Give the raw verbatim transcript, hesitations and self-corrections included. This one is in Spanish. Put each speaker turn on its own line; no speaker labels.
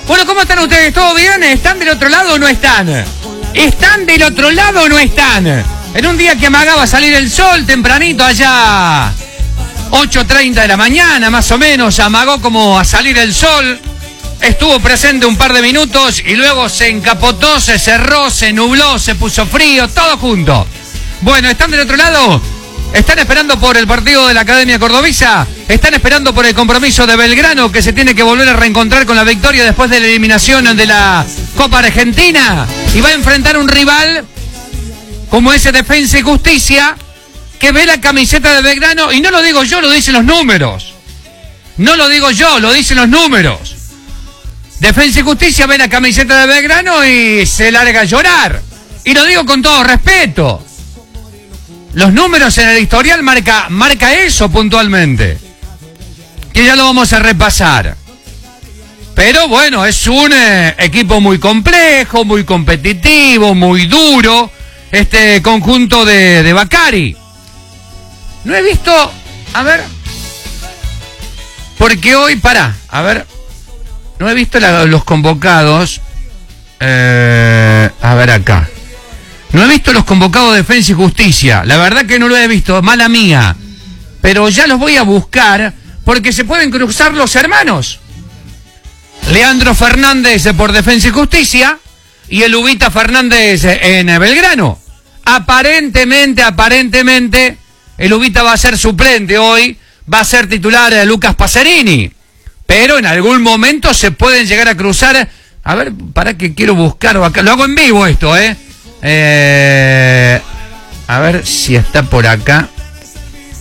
Bueno, ¿cómo están ustedes? ¿Todo bien? ¿Están del otro lado o no están? ¿Están del otro lado o no están? En un día que amagaba salir el sol tempranito allá, ocho treinta de la mañana más o menos, amagó como a salir el sol, estuvo presente un par de minutos y luego se encapotó, se cerró, se nubló, se puso frío, todo junto. Bueno, ¿están del otro lado? ¿Están esperando por el partido de la Academia Cordobesa? ¿Están esperando por el compromiso de Belgrano, que se tiene que volver a reencontrar con la victoria después de la eliminación de la Copa Argentina? Y va a enfrentar un rival como ese Defensa y Justicia, que ve la camiseta de Belgrano, y no lo digo yo, lo dicen los números. No lo digo yo, lo dicen los números. Defensa y Justicia ve la camiseta de Belgrano y se larga a llorar. Y lo digo con todo respeto. Los números en el historial marca, marca eso puntualmente, que ya lo vamos a repasar. Pero bueno, es un eh, equipo muy complejo, muy competitivo, muy duro, este conjunto de, de Bacari. No he visto, a ver, porque hoy, pará, a ver, no he visto la, los convocados, eh, a ver acá. No he visto los convocados de Defensa y Justicia. La verdad que no lo he visto, mala mía. Pero ya los voy a buscar porque se pueden cruzar los hermanos. Leandro Fernández por Defensa y Justicia y el Ubita Fernández en Belgrano. Aparentemente, aparentemente, el Ubita va a ser suplente hoy. Va a ser titular de Lucas Pacerini. Pero en algún momento se pueden llegar a cruzar. A ver, para que quiero buscar acá. Lo hago en vivo esto, ¿eh? Eh, a ver si está por acá.